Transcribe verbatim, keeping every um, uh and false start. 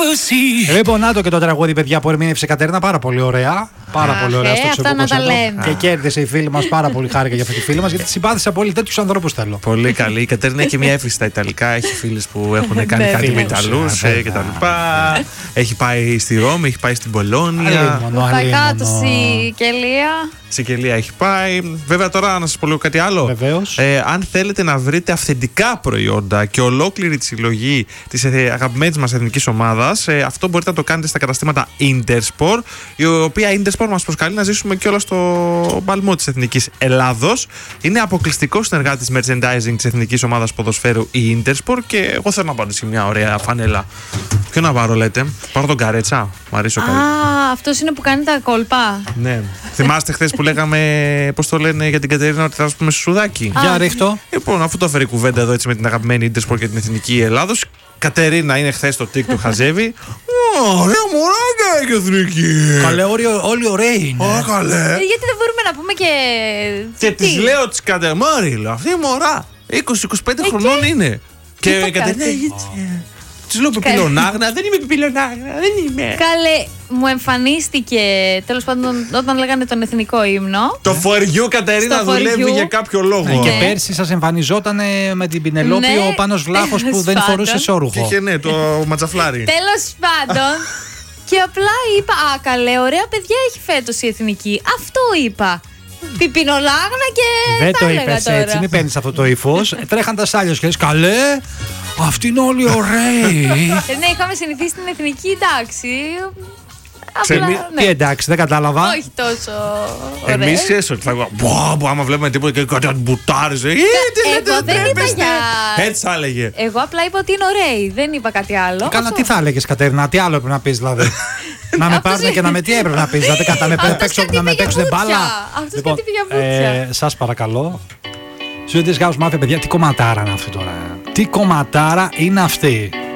Λοιπόν, να το και το τραγούδι, παιδιά, που ερμήνευσε η Κατερίνα, πάρα πολύ ωραία. Πάρα Αχ, πολύ ωραία ε, στο αυτά να τα λέμε. Και κέρδισε η φίλη μας, πάρα πολύ χάρηκα για αυτή τη φίλη μας, γιατί συμπάθησα πολύ, τέτοιους ανθρώπους θέλω. Πολύ καλή. Η Κατερίνα έχει μια έφηση στα Ιταλικά. Έχει φίλες που έχουν κάνει κάτι με Ιταλούς κτλ. Έχει πάει στη Ρώμη, έχει πάει στην Πολώνια. Πάει κάτω στη Σικελία. Σικελία έχει πάει. Βέβαια, τώρα να σας πω λίγο κάτι άλλο. Βεβαίως. Ε, αν θέλετε να βρείτε αυθεντικά προϊόντα και ολόκληρη τη συλλογή της ε, αγαπημένης μας εθνικής ομάδας, ε, αυτό μπορείτε να το κάνετε στα καταστήματα Intersport, η οποία Intersport μας προσκαλεί να ζήσουμε κιόλας στο παλμό της Εθνικής Ελλάδος. Είναι αποκλειστικό συνεργάτης merchandising της εθνικής ομάδας ποδοσφαίρου η Intersport και εγώ θέλω να πάρω μια ωραία φανέλα. Ποιο να πάρω, λέτε? Πάρω τον Καρέτσα. Μ' αρέσει ο Καρέτσα. Α, αυτός είναι που κάνει τα κόλπα. Ναι. Θυμάστε χθες που λέγαμε, πώς το λένε, για την Κατερίνα, ότι θα πούμε σουδάκι. Για ρίχτω. Λοιπόν, αφού το φέρει κουβέντα εδώ έτσι με την αγαπημένη Intersport και την Εθνική Ελλάδος, Κατερίνα είναι χθες στο TikTok, χαζεύει. Ωραία μωράκια έχει εθνική. Καλέ, όλοι ωραίοι είναι. Ω, καλέ. Ε, γιατί δεν μπορούμε να πούμε και. Και τι? της λέω της Κατεμάρη, λέω, αυτή η μωρά είκοσι είκοσι πέντε χρονών είναι. Και είπα η Κατερίνα κάτι. έτσι. Της λέω πιπιλονάγνα, δεν είμαι πιπιλονάγνα, δεν είμαι. Καλέ, μου εμφανίστηκε τέλος πάντων όταν λέγανε τον εθνικό ύμνο. Το φοριού, Κατερίνα, Στο δουλεύει φοριού. για κάποιο λόγο. Ναι, και Ναι. πέρσι σας εμφανιζόταν με την Πινελόπη Ναι. ο Πάνος Βλάχος που δεν Τέλος φορούσε πάντων. Και σόρουχο. είχε, ναι, το ματσαφλάρι. Τέλος πάντων. Και απλά είπα, α, καλέ, ωραία παιδιά έχει φέτος η εθνική. Αυτό είπα. Πιπινολάγνα και. Δεν τα το έλεγα είπες τώρα. έτσι, μην παίρνεις αυτό το ύφος. Τρέχαν τα σάλιος και λες, καλέ, αυτοί είναι όλοι ωραίοι. Ε, ναι, είχαμε συνηθίσει την εθνική, εντάξει. Απλά, Ξεμί- ναι. Τι εντάξει, δεν κατάλαβα. Όχι τόσο ωραία. Εμείς ξέρεις ότι θα είπα, μπο, άμα βλέπουμε τίποτα και κάτι μπουτάριζε. Εγώ δεν είπα για. Έτσι θα έλεγε. Εγώ απλά είπα ότι είναι ωραίοι. Δεν είπα κάτι άλλο. Καλά, Αυτό. τι θα έλεγες, Κατερίνα, τι άλλο έπρεπε να πεις δηλαδή. Να με Αυτός πάρουν και να με τι έπρεπε να πεις, δηλαδή κατά με Αυτός παίξω- κάτι να με είπε για παίξουν βουτιά. μπάλα. Αυτός κάτι είπε για βουτιά. ε, σας παρακαλώ. Σου δίνεις γάους μάφια, παιδιά, τι κομματάρα είναι αυτή τώρα. Τι κομματάρα είναι αυτή.